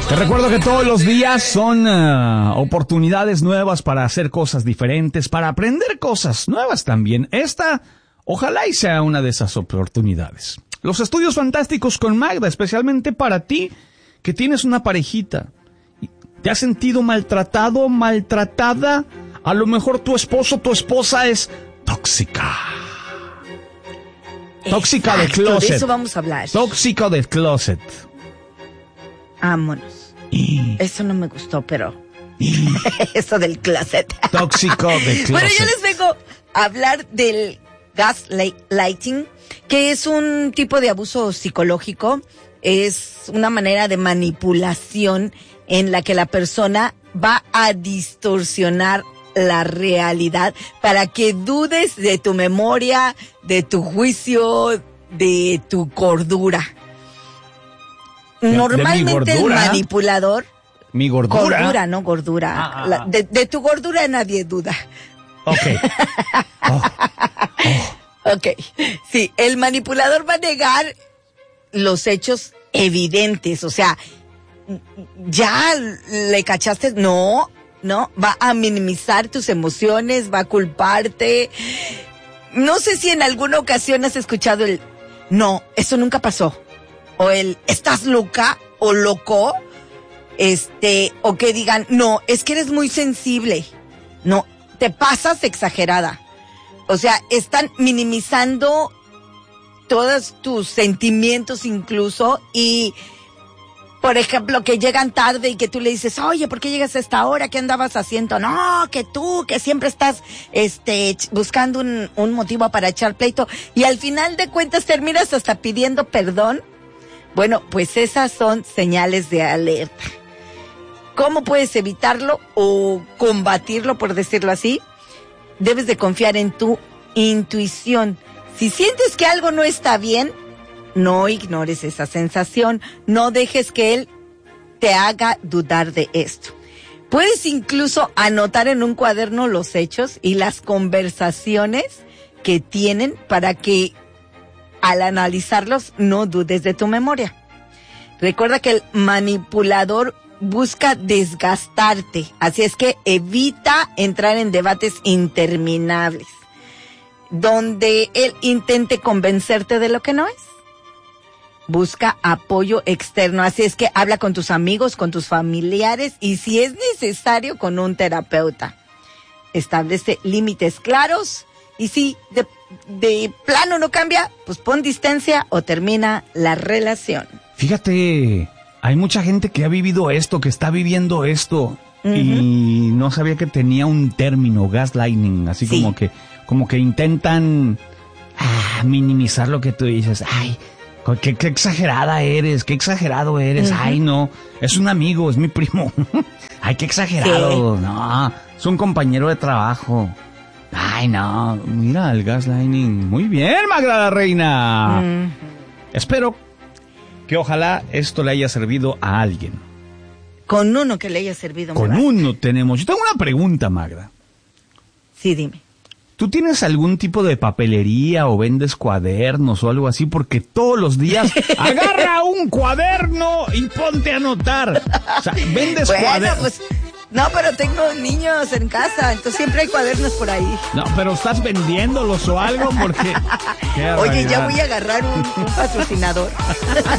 Te recuerdo que todos los días son oportunidades nuevas para hacer cosas diferentes, para aprender cosas nuevas también. Esta, ojalá y sea una de esas oportunidades. Los estudios fantásticos con Magda, especialmente para ti que tienes una parejita. ¿Te has sentido maltratado, maltratada? A lo mejor tu esposo, tu esposa es tóxica. Tóxica de closet. De eso vamos a hablar. Tóxica de closet. Vámonos. Eso no me gustó, pero... eso del closet. Tóxico de closet. Bueno, yo les vengo a hablar del gaslighting, que es un tipo de abuso psicológico. Es una manera de manipulación en la que la persona va a distorsionar la realidad para que dudes de tu memoria, de tu juicio, de tu cordura. Normalmente el manipulador... Mi gordura. Gordura, no gordura. De tu gordura nadie duda. Ok. Ok. Sí, el manipulador va a negar los hechos evidentes. O sea, ¿ya le cachaste? No, va a minimizar tus emociones, va a culparte. No sé si en alguna ocasión has escuchado el no, eso nunca pasó. O el ¿estás loca o loco? O que digan, no, es que eres muy sensible. No, te pasas exagerada. O sea, están minimizando todos tus sentimientos incluso y... Por ejemplo, que llegan tarde y que tú le dices, oye, ¿por qué llegas a esta hora? ¿Qué andabas haciendo? No, que tú, que siempre estás, buscando un motivo para echar pleito. Y al final de cuentas terminas hasta pidiendo perdón. Bueno, pues esas son señales de alerta. ¿Cómo puedes evitarlo o combatirlo, por decirlo así? Debes de confiar en tu intuición. Si sientes que algo no está bien, no ignores esa sensación, no dejes que él te haga dudar de esto. Puedes incluso anotar en un cuaderno los hechos y las conversaciones que tienen para que al analizarlos no dudes de tu memoria. Recuerda que el manipulador busca desgastarte, así es que evita entrar en debates interminables, donde él intente convencerte de lo que no es. Busca apoyo externo, así es que habla con tus amigos, con tus familiares y si es necesario con un terapeuta. Establece límites claros y si de plano no cambia, pues pon distancia o termina la relación. Fíjate, hay mucha gente que ha vivido esto, que está viviendo esto y no sabía que tenía un término, gaslighting, así sí. como que intentan minimizar lo que tú dices. Ay, qué exagerada eres, qué exagerado eres. Ay, no, es un amigo, es mi primo. Ay, qué exagerado. Sí. No, es un compañero de trabajo. Ay, no, mira el gaslighting. Muy bien, Magda la Reina. Espero que ojalá esto le haya servido a alguien. Con uno que le haya servido. Con uno tenemos. Yo tengo una pregunta, Magda. Sí, dime. ¿Tú tienes algún tipo de papelería o vendes cuadernos o algo así? Porque todos los días agarra un cuaderno y ponte a anotar. O sea, vendes cuadernos. Pues, no, pero tengo niños en casa, entonces siempre hay cuadernos por ahí. No, pero estás vendiéndolos o algo porque... Oye, ya voy a agarrar un patrocinador.